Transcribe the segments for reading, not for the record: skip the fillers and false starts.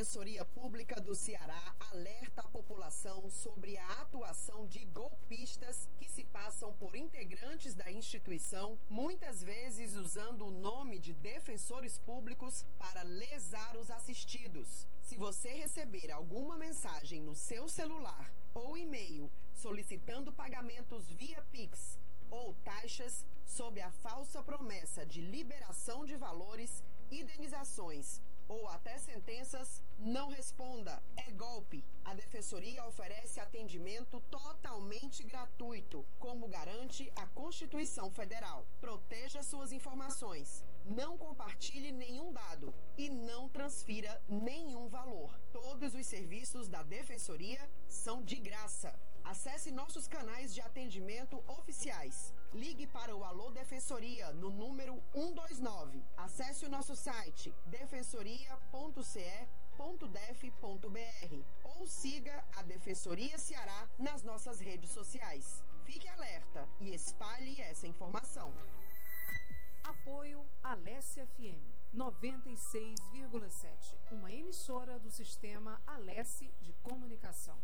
Defensoria Pública do Ceará alerta a população sobre a atuação de golpistas que se passam por integrantes da instituição, muitas vezes usando o nome de defensores públicos para lesar os assistidos. Se você receber alguma mensagem no seu celular ou e-mail solicitando pagamentos via Pix ou taxas sob a falsa promessa de liberação de valores, indenizações ou até sentenças, não responda. É golpe. A Defensoria oferece atendimento totalmente gratuito, como garante a Constituição Federal. Proteja suas informações. Não compartilhe nenhum dado e não transfira nenhum valor. Todos os serviços da Defensoria são de graça. Acesse nossos canais de atendimento oficiais. Ligue para o Alô Defensoria no número 129. Acesse o nosso site defensoria.ce.def.br ou siga a Defensoria Ceará nas nossas redes sociais. Fique alerta e espalhe essa informação. Apoio Alesse FM 96,7, uma emissora do sistema Alesse de comunicação.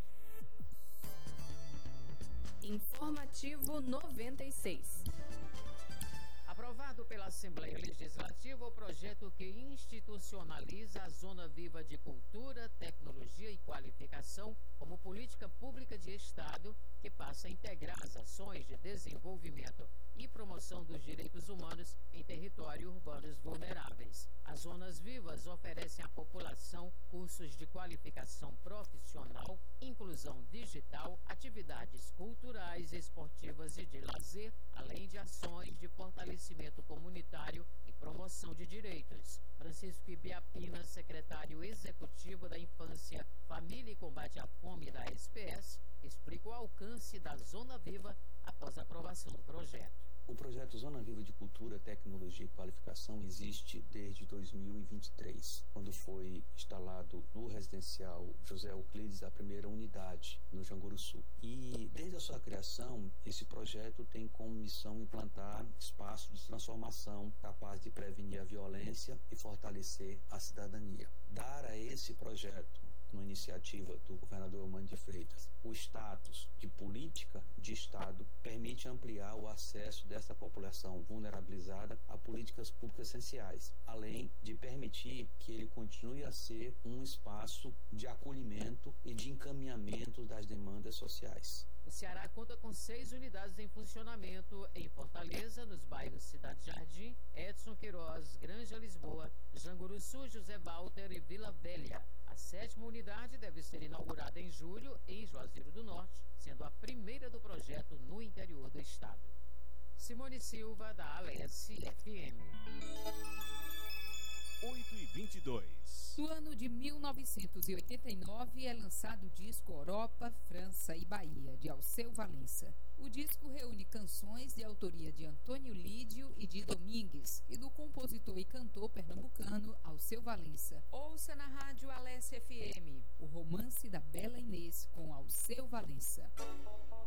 Informativo 96. Aprovado pela Assembleia Legislativa o projeto que institucionaliza a Zona Viva de Cultura, Tecnologia e Qualificação como política pública de Estado, que passa a integrar as ações de desenvolvimento e promoção dos direitos humanos em territórios urbanos vulneráveis. As Zonas Vivas oferecem à população cursos de qualificação profissional, inclusão digital, atividades culturais, esportivas e de lazer, além de ações de fortalecimento comunitário e promoção de direitos. Francisco Ibiapina, secretário executivo da Infância, Família e Combate à Fome da SPS, explica o alcance da Zona Viva após a aprovação do projeto. O projeto Zona Viva de Cultura, Tecnologia e Qualificação existe desde 2023, quando foi instalado no residencial José Euclides a primeira unidade no Janguruçu. E desde a sua criação, esse projeto tem como missão implantar espaços de transformação capaz de prevenir a violência e fortalecer a cidadania. Dar a esse projeto, uma iniciativa do governador Eumânio de Freitas, o status de política de Estado permite ampliar o acesso dessa população vulnerabilizada a políticas públicas essenciais, além de permitir que ele continue a ser um espaço de acolhimento e de encaminhamento das demandas sociais. O Ceará conta com 6 unidades em funcionamento em Fortaleza, nos bairros Cidade Jardim, Edson Queiroz, Granja Lisboa, Janguruçu, José Walter e Vila Velha. A 7ª unidade deve ser inaugurada em julho em Juazeiro do Norte, sendo a primeira do projeto no interior do estado. Simone Silva, da Alesse FM. 8h22. No ano de 1989 é lançado o disco Europa, França e Bahia, de Alceu Valença. O disco reúne canções de autoria de Antônio Lídio e de Domingues e do compositor e cantor pernambucano Alceu Valença. Ouça na rádio Alesse FM, o romance da Bela Inês com Alceu Valença.